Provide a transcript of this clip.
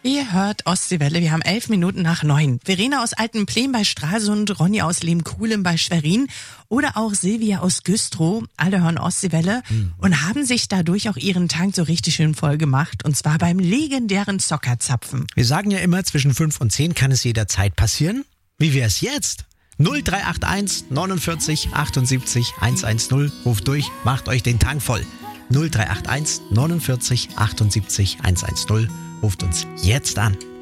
Ihr hört Ostseewelle, wir haben 11 Minuten nach 9. Verena aus Altenplehm bei Stralsund, Ronny aus Lehmkuhlen bei Schwerin oder auch Silvia aus Güstrow. Alle hören Ostseewelle und haben sich dadurch auch ihren Tank so richtig schön voll gemacht. Und zwar beim legendären Zockerzapfen. Wir sagen ja immer, zwischen 5 und 10 kann es jederzeit passieren. Wie wär's jetzt? 0381 49 78 110. Ruft durch, macht euch den Tank voll. 0381 49 78 110. Ruft uns jetzt an.